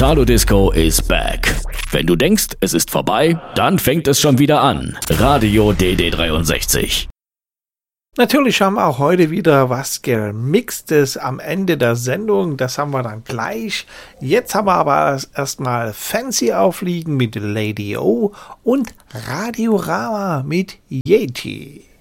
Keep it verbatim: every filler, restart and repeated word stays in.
Italo Disco is back. Wenn du denkst, es ist vorbei, dann fängt es schon wieder an. Radio D D dreiundsechzig. Natürlich haben wir auch heute wieder was Gemixtes am Ende der Sendung. Das haben wir dann gleich. Jetzt haben wir aber erstmal Fancy aufliegen mit Lady O und Radiorama mit Yeti.